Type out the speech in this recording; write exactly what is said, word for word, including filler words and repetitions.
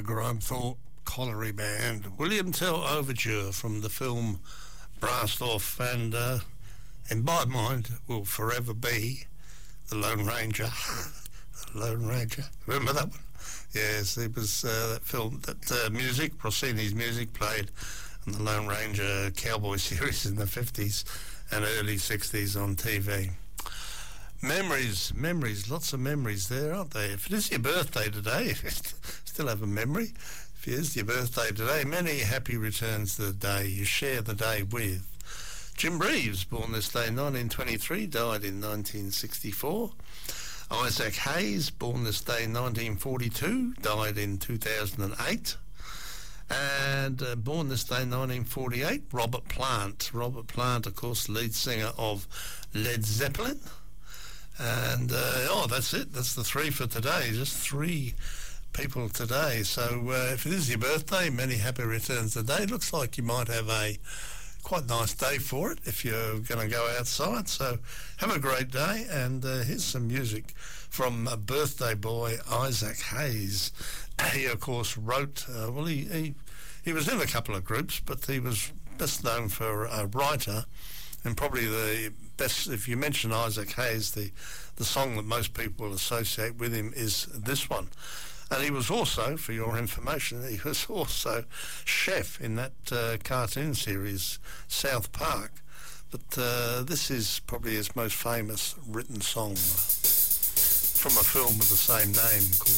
Grime Thorpe Colliery Band. William Tell Overture from the film Brassed Off, and uh, in my mind will forever be The Lone Ranger. The Lone Ranger. Remember that one? Yes, it was uh, that film, that uh, music, Rossini's music played on the Lone Ranger Cowboy series in the fifties and early sixties on T V. Memories, memories, lots of memories there, aren't they? If it is your birthday today, still have a memory. If it is your birthday today, many happy returns to the day you share the day with. Jim Reeves, born this day nineteen twenty-three, died in nineteen sixty-four. Isaac Hayes, born this day nineteen forty-two, died in two thousand eight. And uh, born this day nineteen forty-eight, Robert Plant. Robert Plant, of course, lead singer of Led Zeppelin. And, uh, oh, that's it. That's the three for today. Just three people today. So uh, if it is your birthday, many happy returns today. Looks like you might have a quite nice day for it if you're going to go outside. So have a great day. And uh, here's some music from uh, birthday boy Isaac Hayes. He, of course, wrote, uh, well, he, he, he was in a couple of groups, but he was best known for a writer. And probably the best, if you mention Isaac Hayes, the, the song that most people associate with him is this one. And he was also, for your information, he was also chef in that uh, cartoon series, South Park. But uh, this is probably his most famous written song from a film with the same name called